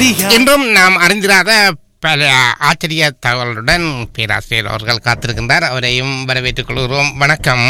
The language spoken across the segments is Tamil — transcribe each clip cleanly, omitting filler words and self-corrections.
இன்றும் நாம் அறிந்திராத பல ஆச்சரிய தகவலுடன் பேராசிரியர் அவர்கள் காத்திருக்கின்றார். அவரையும் வரவேற்றுக் கொள்கிறோம். வணக்கம்.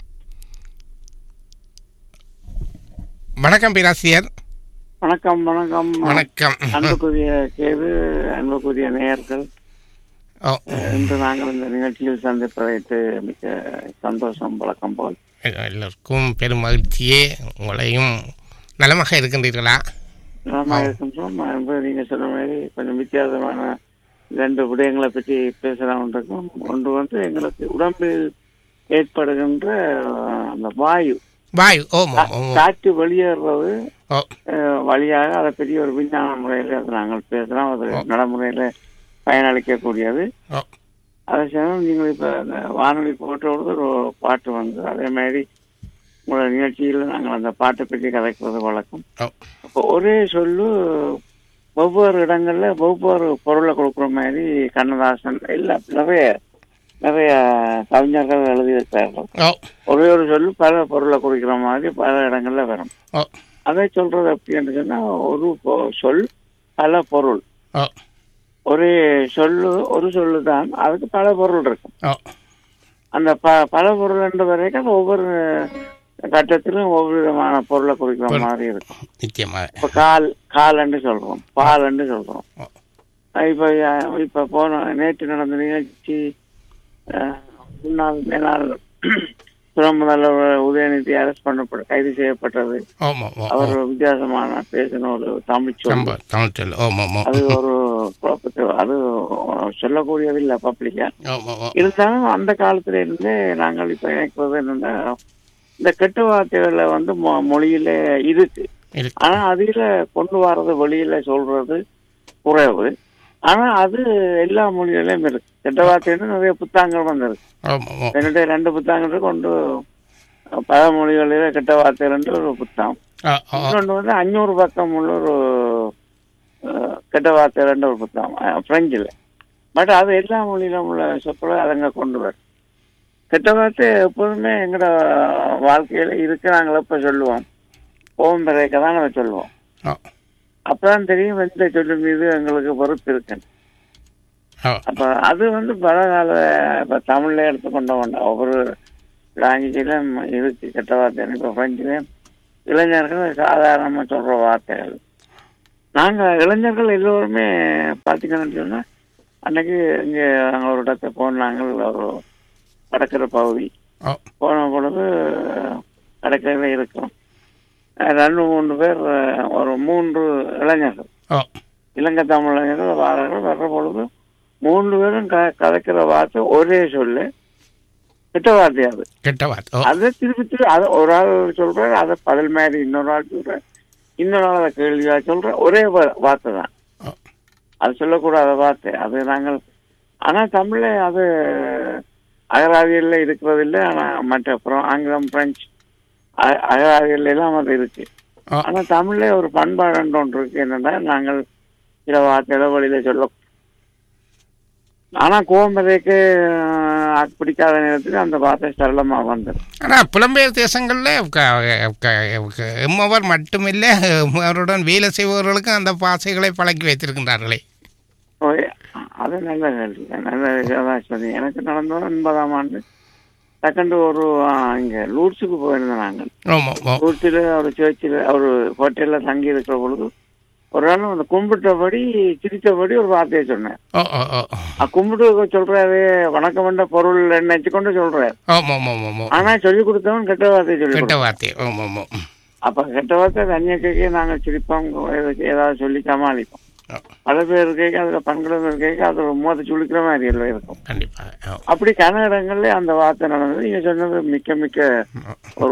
வணக்கம் பேராசிரியர். வணக்கம். வணக்கம். வணக்கம். அன்புக்குரிய கேது, அன்புக்குரிய நேயர்கள், இன்று நாங்கள் இந்த நிகழ்ச்சியில் சந்திப்பதைத்து மிக சந்தோஷம். வழக்கம் போல் எல்லோருக்கும் பெரும் மகிழ்ச்சியே. உங்களையும் நலமாக இருக்கின்றீர்களா? நலமாக இருக்கின்றோம். நீங்க சொன்ன மாதிரி கொஞ்சம் வித்தியாசமான 2 விடயங்களை பற்றி பேசலாம் இருக்கும். ஒன்று எங்களுக்கு உடம்பில் ஏற்படுகின்ற அந்த வாயு காற்று வெளியேறது வழியாக அதை பெரிய ஒரு விஞ்ஞான முறையில் அதை நாங்கள் பேசலாம். அது நடைமுறையில் பயனளிக்கக்கூடியது. அதே சமயம் நீங்கள் இப்போ அந்த வானொலி போட்டோடு ஒரு பாட்டு வந்து அதே மாதிரி உங்களோட நிகழ்ச்சியில் நாங்கள் அந்த பாட்டை பற்றி கதைக்கிறது வழக்கம். அப்போ ஒரே சொல்லு ஒவ்வொரு இடங்கள்ல ஒவ்வொரு பொருளை கொடுக்குற மாதிரி கண்ணதாசன் நிறைய கவிஞர்கள் எழுதியிருக்கிறார்கள். ஒரே ஒரு சொல்லு பல பொருளை குறிக்கிற மாதிரி பல இடங்கள்ல வரும். அதை சொல்றது எப்படின்னு சொன்னா, ஒரு சொல் பல பொருள். ஒரு சொல்லு தான், அதுக்கு பல பொருள் இருக்கும். அந்த பல பொருள் என்ற வரைக்கும் ஒவ்வொரு கட்டத்திலும் ஒவ்வொரு விதமான பொருளை குறிக்கிற மாதிரி இருக்கும். இப்ப கால் என்று சொல்றோம், பால் என்று சொல்றோம். இப்ப போன நேற்று நடந்த நிகழ்ச்சி மேலாள் துணை முதல்வர் உதயநிதி அரெஸ்ட் கைது செய்யப்பட்டது. அவர் வித்தியாசமான பேசின ஒரு தமிழ் சொல். அது ஒரு அது சொல்லக்கூடியது இல்ல பப்ளிக்கா. இருந்தாலும் அந்த காலத்துல இருந்து நாங்கள் இப்ப நினைக்கிறது என்னன்னா, இந்த கெட்ட வார்த்தைகள்ல வந்து மொழியில இருக்கு. ஆனா அதுல கொண்டு வர்றது வெளியில சொல்றது குறைவு. ஆனா அது எல்லா மொழிகளிலும் இருக்கு. கெட்ட வார்த்தைன்னு நிறைய புத்தகங்கள் வந்திருக்கு. என்னுடைய 2 புத்தகங்கள் கொண்டு பல மொழிகளில கெட்ட வார்த்தை ஒரு புத்தகம். இன்னொன்று வந்து 500 பக்கம் உள்ள ஒரு கெட்ட வார்த்தை ஒரு புத்தகம் பிரெஞ்சில். பட் அது எல்லா மொழியிலும் உள்ள சொற்களை அதங்க கொண்டு வரும். கெட்ட வார்த்தை எப்போதுமே எங்களோட வாழ்க்கையில இருக்கு. நாங்கள் எப்ப சொல்லுவோம், போகும் பிறகு தான் நம்ம சொல்லுவோம். அப்பதான் தெரியும் எந்த சொல்லு மீது எங்களுக்கு பொறுப்பு இருக்கு. அப்ப அது வந்து பல கால இப்ப தமிழ்ல எடுத்துக்கொண்ட ஒவ்வொரு லாங்குவேஜிலும் இருக்கு கெட்ட வார்த்தை. இப்ப பிரெஞ்சிலையும் இளைஞர்கள் சாதாரணமா சொல்ற வார்த்தைகள். நாங்க இளைஞர்கள் எல்லோருமே பாத்தீங்கன்னு சொன்னா, அன்னைக்கு இங்க நாங்கள் ஒரு இடத்தை போனாங்க, ஒரு கடற்கரை பகுதி போன பொழுது கடற்கரையில இருக்கிறோம். 2-3 பேர், ஒரு 3 இளைஞர்கள், இலங்கை தமிழ் இளைஞர்கள் வர்ற பொழுது 3 பேரும் கதைக்கிற வார்த்தை ஒரே சொல்லு, கெட்ட வார்த்தையாது. அதை திருப்பி அதை ஒரு ஆள் சொல்றாரு, அதை பதில் மாதிரி இன்னொரு ஆள் சொல்ற, இன்னொரு ஆள் அதை கேள்வியா சொல்ற, ஒரே வார்த்தை தான். அது சொல்லக்கூடாத வார்த்தை அது. நாங்கள் ஆனா தமிழ்ல அது அகராதிகள்ல இருக்கிறது இல்லை. ஆனா மற்ற ஆங்கிலம், பிரெஞ்சு அகராதிகள் எல்லாம் அது இருக்கு. ஆனா தமிழ்ல ஒரு பண்பாடு ஒன்று இருக்கு. என்னன்னா, நாங்கள் சில வார்த்தைகளை வழியில சொல்ல, ஆனா கோவம்பதைக்கு பிடிக்காத நேரத்துக்கு அந்த வார்த்தை சரளமா வந்தது. ஆனா புலம்பெயர் தேசங்கள்ல எம்மவர் மட்டுமில்லை, அவருடன் வேலை செய்பவர்களுக்கும் அந்த பாசைகளை பழக்கி வைத்திருக்கின்றார்களே. அது நல்ல கேள்வி, நல்ல யோகாஸ்பதி. எனக்கு நடந்தோம் 80ஆம் ஆண்டு செகண்ட் ஒரு இங்க லூட்ஸுக்கு போயிருந்தோம். நாங்கள் லூட்ஸில் ஒரு சர்ச்சில் ஒரு ஹோட்டல்ல தங்கி இருக்கிற பொழுது ஒரு நாள் அந்த கும்பிட்டபடி சிரித்தபடி ஒரு வார்த்தையை சொன்னேன். கும்பிட்டு சொல்றாரு, வணக்கம் என்ற பொருள் நினைச்சுக்கொண்டு சொல்றாரு. ஆனா சொல்லிக் கொடுத்தவன் கெட்ட வார்த்தையை சொல்லி. அப்ப கெட்ட வார்த்தை தண்ணியை நாங்கள் சிரிப்போம், ஏதாவது சொல்லி சமாளிப்போம். பல பேர் இருக்க அதுல பண்கிறது இருக்க அது முகத்தை சுழிக்கிற மாதிரி எல்லாம் இருக்கும். அப்படி கன இடங்கள்ல அந்த வார்த்தை நடந்தது. நீங்க சொன்னது மிக்க ஒரு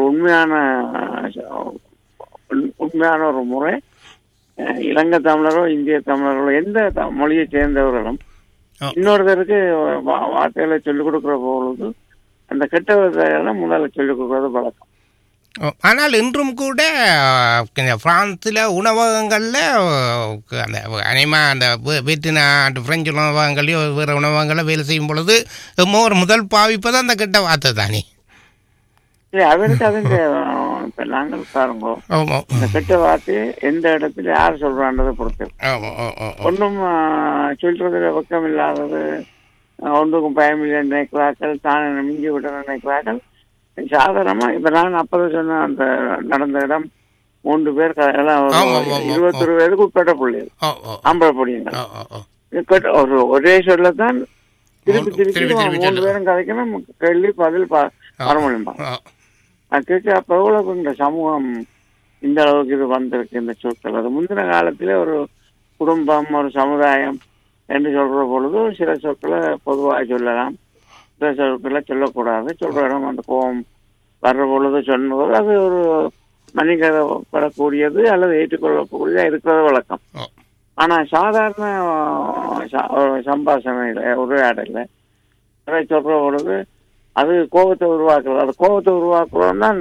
உண்மையான ஒரு முறை. இலங்கை தமிழரோ இந்திய தமிழர்களோ எந்த மொழியை சேர்ந்தவர்களும் இன்னொருத்தருக்கு வார்த்தைகளை சொல்லிக் கொடுக்குற பொழுது அந்த கெட்ட வார்த்தைகளை முதல்ல சொல்லிக் கொடுக்கறது பழக்கம். ஆனால் இன்றும் கூட பிரான்ஸில் உணவகங்களில் அந்த அனைமா அந்த வியட்நாட்டு பிரெஞ்சு உணவகங்களையோ வேறு உணவகங்களில் வேலை செய்யும் பொழுது முதல் பாவிப்பது அந்த கெட்ட வார்த்தை தானே. இல்லை, அதற்கு அது இப்ப நாங்கள் பாருங்க இந்த கெட்ட வார்த்தையை எந்த இடத்துல யார் சொல்றான்றதை பொறுத்து ஒன்றும் சொல்றதுல வெக்கம் இல்லாதது, ஒன்றுக்கும் பயமில்லை நினைக்கிறார்கள், தானே மிஞ்சி விட நினைக்கிறார்கள். சாதாரணமா இப்ப நான் அப்பதான் சொன்ன அந்த நடந்த இடம் 3 பேர் 21 பேருக்கு உட்பட்ட பிள்ளைகள் ஆம்பளை பிள்ளைங்க ஒரே சொல்லத்தான் திருப்பி 3 பேரும் கதைக்கணும், கேள்வி பதில் வர முடியுமா கேட்க. அப்ப எவ்வளவு இந்த சமூகம் இந்த அளவுக்கு இது வந்திருக்கு இந்த சொற்கள். அது முந்தின காலத்திலே ஒரு குடும்பம் ஒரு சமுதாயம் என்று சொல்ற பொழுது சில சொற்களை பொதுவாக சொல்லலாம், சில சொற்களை சொல்லக்கூடாது. சொல்ற இடம் அந்த கோபம் வர்ற பொழுது சொன்னபோது அது ஒரு மன்னிக்கப்படக்கூடியது அல்லது ஏற்றுக்கொள்ளக்கூடியதா இருக்கிறது வழக்கம். ஆனா சாதாரண சம்பாஷணையில உரையாடல அதை சொல்ற பொழுது அது கோபத்தை உருவாக்குறது. அது கோபத்தை உருவாக்குறது தான்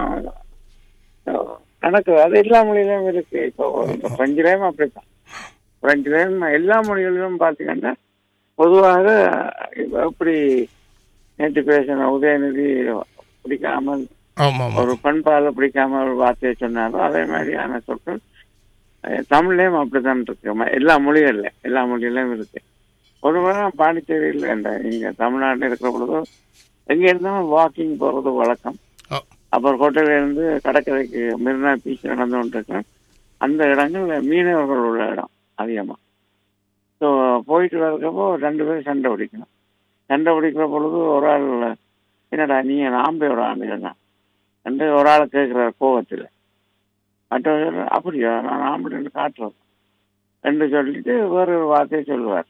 நடக்குது. அது எல்லா மொழியிலும் இருக்கு. இப்போ பிரெஞ்சிலையும் அப்படித்தான். பிரெஞ்சிலையும் எல்லா மொழிகளிலும் பார்த்தீங்கன்னா பொதுவாக எப்படி நேற்று பேசின உதயநிதி பிடிக்காமல் ஒரு பண்பால பிடிக்காம ஒரு வார்த்தையை சொன்னாலும் அதே மாதிரியான சொற்கள் தமிழ்லயும் அப்படித்தான் இருக்கு. எல்லா மொழிகளிலும் இருக்கு. ஒரு முறை பாண்டிச்சேரியில் இங்க தமிழ்நாட்டில் இருக்கிற பொழுது எங்க இருந்தாலும் வாக்கிங் போறது வழக்கம். அப்புறம் ஹோட்டல்ல இருந்து கடற்கரைக்கு மெரினா பீச் நடந்து கொண்டிருக்கேன். அந்த இடங்கள் மீனவர்கள் உள்ள இடம் அதிகமா. ஸோ போயிட்டு வரப்போ 2 பேரும் சண்டை பிடிக்கணும். சண்டை பிடிக்கிற பொழுது ஒரு ஆள் என்னடா நீ ஆம்பையோட ஆண்டுனா ரெண்டு ஒரு ஆளை கேட்கிற கோபத்தில் மற்றவர் அப்படியா நான் ஆம்பளைன்னு காட்டுறேன் என்று சொல்லிட்டு வேற ஒரு வார்த்தையை சொல்லுவார்.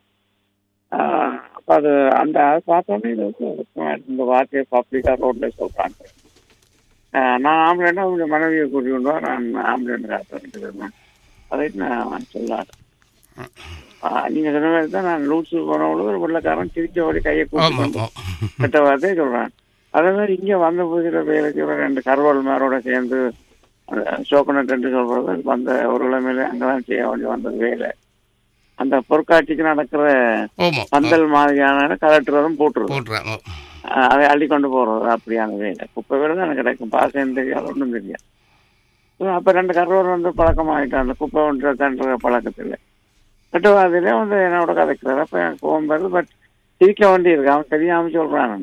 அப்போ அது அந்த பார்த்தோன்னே இந்த வார்த்தையை பப்ளிக்கா ரோட்ல சொல்றாங்க. நான் ஆம்பளைன்னா உங்க மனைவியை கூட்டி கொண்டு வா, நான் ஆம்பளைன்னு காட்டுறேன். அதை நான் சொல்லாரு. நீங்க சொன்ன மாதிரி தான் நான் லூட்ஸு போன பொழுது ஒரு வெள்ளக்காரன் சிரிச்சபடி கையை கூட்டி கெட்ட வார்த்தையை சொல்றான். அதே மாதிரி இங்கே வந்த புதிய வேலைக்கு 2 கருவாள்மாரோட சேர்ந்து சோக்கனட் என்று சொல்றது வந்த ஒரு கிழமையில அங்கெல்லாம் செய்ய வேண்டி வந்தது வேலை. அந்த பொற்காட்சிக்கு நடக்கிற பந்தல் மாதிரியான கலட்டுறதும் போட்டுருது, அதை அள்ளி கொண்டு போறது அப்படியான வேலை. குப்பை வேலை தான் எனக்கு கிடைக்கும், பாசம் தெரியாது ஒன்றும் தெரியாது. அப்ப 2 கருவார் வந்து பழக்கமாயிட்டான் அந்த குப்பை ஒன்றுன்ற பழக்கத்தில். கட்டுவாதிலே வந்து என்னோட கதைக்கிறார். அப்ப எனக்கு கோபம் வருது. பட் சிரிக்க வேண்டி இருக்கு, அவன் தெரியாம சொல்றான்.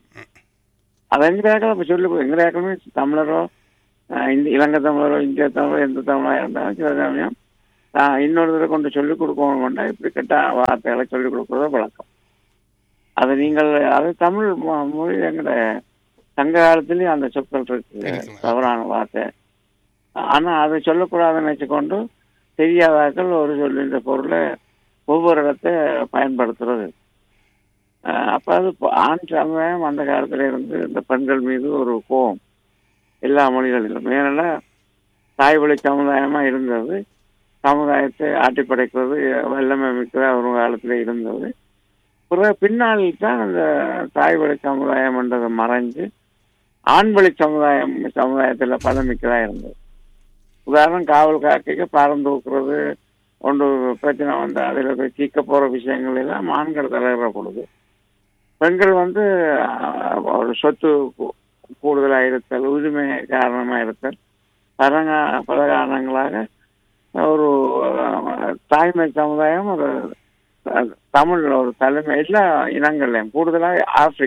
அதை எங்கேயாக்கள் அப்ப சொல்லி எங்கேயாக்களுமே தமிழரோ இலங்கை தமிழரோ இந்திய தமிழரோ எந்த தமிழாக இருந்தாலும் சில சமயம் இன்னொருத்தரை கொண்டு சொல்லிக் கொடுக்கணும்னா இப்படி கெட்ட வார்த்தைகளை சொல்லிக் கொடுக்கறத வழக்கம். அது நீங்கள் அது தமிழ் மொழி எங்கட சங்க காலத்திலயும் அந்த சொற்கள் இருக்கு, தவறான வார்த்தை. ஆனா அதை சொல்லக்கூடாதுன்னு வச்சுக்கொண்டு தெரியாதாக்கள் ஒரு சொல்லின்ற பொருளை ஒவ்வொரு இடத்தை பயன்படுத்துறது. அப்ப அது ஆண் சமுதாயம் அந்த காலத்துல இருந்து இந்த பெண்கள் மீது ஒரு கோபம் எல்லா மொழிகளிலும். ஏன்னா தாய்வழி சமுதாயமா இருந்தது, சமுதாயத்தை ஆட்டி படைக்கிறது வல்லமை மிக்க ஒரு காலத்துல இருந்தது. பின்னாளில் தான் அந்த தாய்வழி சமுதாயம் என்றதை மறைஞ்சு ஆண்வழி சமுதாயத்துல பலமிக்கதா இருந்தது. உதாரணம் காவல் காக்கைக்கு பாரம் தூக்குறது ஒன்று பிரச்சனை வந்து அதில் போய் தீக்க போற விஷயங்கள் எல்லாம் ஆண்கள் தலையிற பொழுது பெண்கள் வந்து ஒரு சொத்து கூடுதலாக இருத்தல், உரிமை காரணமாக இருத்தல், பல காரணங்களாக ஒரு தாய்மை சமுதாயம் ஒரு தமிழ் ஒரு தலைமை எல்லா இனங்கள்லையும் கூடுதலாக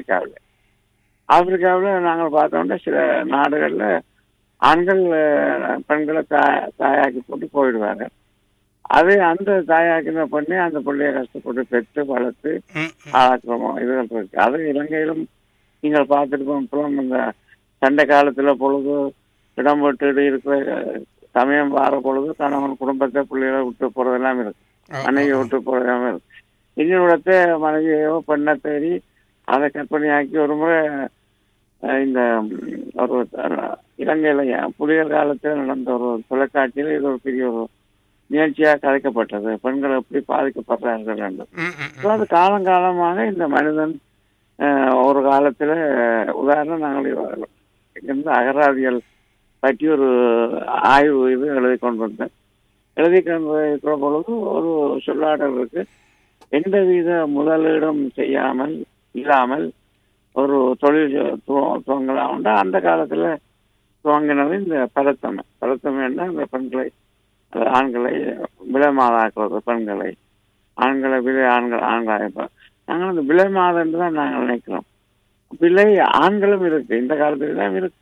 ஆப்பிரிக்காவில் நாங்கள் பார்த்தோம்னா சில நாடுகளில் ஆண்கள் பெண்களை தாயாக்கி போட்டு போயிடுவாங்க. அதே அந்த தாயாக்கின பண்ணி அந்த பிள்ளைய கஷ்டப்பட்டு பெற்று வளர்த்து ஆளாக்குறோம் இதுகள் இருக்கு. அது இலங்கையிலும் நீங்கள் பார்த்துட்டு இந்த சண்டை காலத்துல பொழுது இடம் விட்டு இருக்கிற சமயம் வார பொழுது கணவன் குடும்பத்தை பிள்ளைகளை விட்டு போறதெல்லாம் இருக்கு, மனைவியை விட்டு போறதெல்லாம் இருக்கு. இன்னொருத்த மனைவியோ பெண்ணை தேடி அதை கற்பனையாக்கி ஒரு முறை இந்த ஒரு இலங்கையில புலிகள் காலத்தில் நடந்த ஒரு தொலைக்காட்சியில் இது ஒரு பெரிய ஒரு நிகழ்ச்சியாக கதைக்கப்பட்டது, பெண்கள் எப்படி பாதிக்கப்படுறார்கள் என்று. அது காலங்காலமாக இந்த மனிதன் ஒரு காலத்துல உதாரணம் நாங்கள் இருந்து அகராதிகள் பற்றி ஒரு ஆய்வு இது எழுதி கொண்டு வந்தேன். எழுதி கொண்டு இருக்கிற பொழுது ஒரு சொல்லாடல் இருக்கு, எந்தவித முதலீடும் இல்லாமல் ஒரு தொழில் துவங்கலாம். அந்த காலத்துல துவங்கினது இந்த பரத்தமைன்னா இந்த பெண்களை ஆண்களை விலை மாதாக்குறது, பெண்களை ஆண்களை விலை ஆண்களாக நாங்கள் அந்த விலை மாதம் என்று தான் நாங்கள் நினைக்கிறோம். விலை ஆண்களும் இருக்கு, இந்த காலத்துலாம் இருக்கு.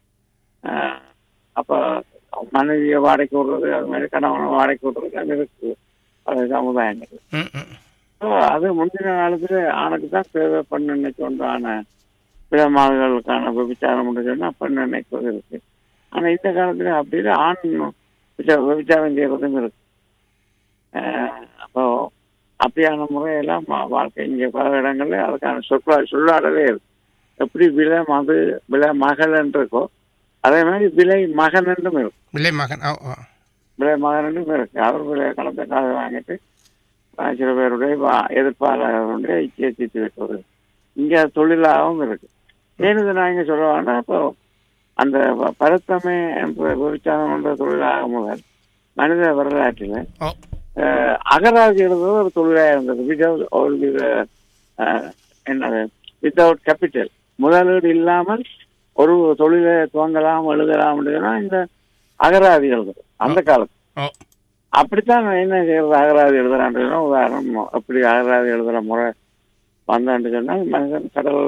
அப்ப மனைவியை வாடகைக்கு விடுறது, அது மாதிரி கணவனை வாடகைக்கு விடுறது அது இருக்கு பல சமுதாயங்கள். அது முந்தின காலத்துல ஆணுக்கு தான் சேவை பண்ண நினைச்சோண்டான விலை மாதங்களுக்கான விபச்சாரம் சொன்னா பண்ண நினைக்கிறது இருக்கு. ஆனா இந்த காலத்துல அப்படியே ஆண் விபச்சாரம் செய்யறதும் இருக்கு. அப்போ அப்படியான முறையெல்லாம் வாழ்க்கை இங்க பல இடங்கள்ல அதுக்கான சொல்லாடலே இருக்கு. எப்படி விலை மகள் என்று இருக்கோ அதே மாதிரி விலை மகன் என்றும் இருக்கும். விலை மகன் என்றும் இருக்கு. அவர் விலை கலந்த காதை வாங்கிட்டு சில பேருடைய எதிர்ப்பாளர்களுடைய இச்சையை தீர்த்து வைப்பது இங்க தொழிலாகவும் இருக்கு. ஏன்னு நான் இங்க சொல்லுவாங்கன்னா இப்போ அந்த பரத்தமை என்ற விபச்சாரம் என்ற தொழிலாக முதல் மனித வரலாற்றில் அகராதி எழுதுவது ஒரு தொழிலாக இருந்தது. என்னது வித்தவுட் கேபிட்டல், முதலீடு இல்லாமல் ஒரு தொழிலை துவங்கலாம் எழுதலாம் அப்படின்னா இந்த அகராதி எழுதுறது அந்த காலத்து. அப்படித்தான் என்ன செய்யறது அகராதி எழுதுறான்றதுன்னா உதாரணம். அப்படி அகராதி எழுதுற முறை வந்தான்னு சொன்னால் மனிதன்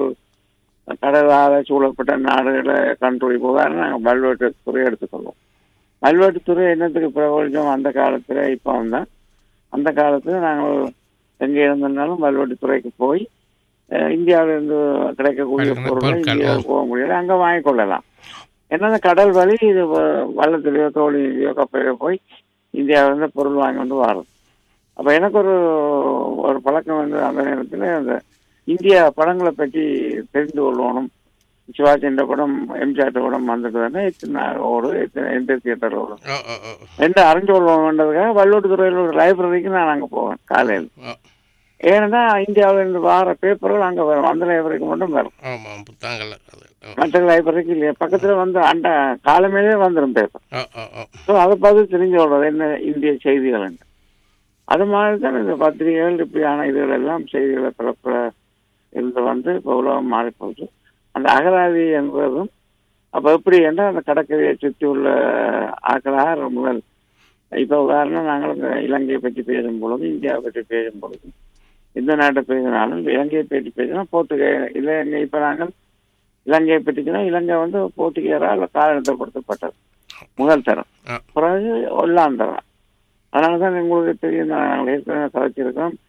கடலால் சூழப்பட்ட நாடுகளை கண்ட்ரோல் போதான்னு நாங்கள் மல்வெட்டுத்துறை எடுத்துக்கொள்வோம். மல்வெட்டுத்துறை என்னத்துக்கு பிரபஞ்சம் அந்த காலத்துல இப்போ வந்தால் அந்த காலத்துல நாங்கள் எங்கே இருந்தோம்னாலும் மல்வெட்டுத்துறைக்கு போய் இந்தியாவிலிருந்து கிடைக்கக்கூடிய பொருளை இந்தியாவுக்கு போக முடியாது, அங்கே வாங்கிக்கொள்ளலாம். ஏன்னா கடல் வழி இது வள்ளத்திலேயோ தோழியிலையோ கப்பலையோ போய் இந்தியாவிலிருந்து பொருள் வாங்கி கொண்டு வர்றது. அப்போ எனக்கு ஒரு பழக்கம் வந்து அந்த நேரத்தில் அந்த இந்தியா படங்களை பற்றி தெரிந்து கொள்ளணும். சிவாஜி என்ற படம், எம்ஜிஆர் படம் வந்துட்டு தானே எத்தனை ஓடு எந்த தியேட்டர் ஓடும் எந்த அறிஞ்சு கொள்ளணுன்றதுக்காக வல்லூட்டுத்துறையில் ஒரு லைப்ரரிக்கு நான் அங்கே போவேன் காலையில். ஏன்னா இந்தியாவில் இருந்து வார பேப்பர்கள் அங்கே வரும், அந்த லைப்ரரிக்கு மட்டும் வரும், மற்ற லைப்ரரிக்கு இல்லையா. பக்கத்தில் வந்து அந்த காலமேலே வந்துடும் பேப்பர். ஸோ அதை பார்த்து தெரிஞ்சு கொள்வது என்ன இந்திய செய்திகள் என்று. அது மாதிரி தான் இந்த பத்திரிகைகள் இப்படியான இதுகள் எல்லாம் செய்திகளை பிறப்பில் இருந்து வந்து இப்போ உலகம் மாறிப்போகுது. அந்த அகராதி என்பதும் அப்போ எப்படி என்றால் அந்த கடற்கரையை சுற்றி உள்ள ஆக்களாக முதல் இப்போ உதாரணம் நாங்கள் இந்த இலங்கையை பற்றி பேசும் பொழுது, இந்தியாவை பற்றி பேசும் பொழுது, எந்த நாட்டை பேசினாலும் இலங்கையை பற்றி பேசினா இலங்கை இப்போ நாங்கள் இலங்கையை பற்றிச்சுன்னா இலங்கை வந்து போர்த்துகேயரால் காலநிலைப்படுத்தப்பட்டது முதல் தரம், பிறகு ஒல்லாந்தரம். அதனால தான் உங்களுக்கு தெரியும் நாங்கள் ஏற்கனவே கதைச்சிருக்கோம்